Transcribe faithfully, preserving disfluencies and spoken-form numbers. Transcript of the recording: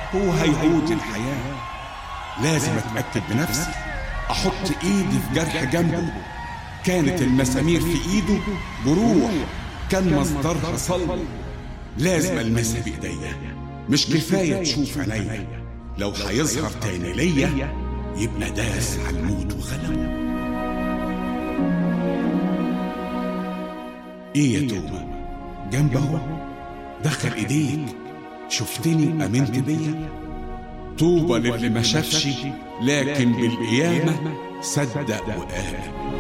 هو هيعود للحياة. لازم أتأكد بنفسي، أحط إيدي في جرح جنبه. كانت المسامير في إيده جروح كان مصدرها صلب. لازم ألمسها بإيديا، مش كفاية تشوف عينيا. لو هيظهر تاني ليا يبقى داس على الموت وغلبه. ايه يا توما؟ جنبه دخل ايديك، شفتني امنت بيا. طوبى للي ما شافش لكن بالقيامة صدق وآمن.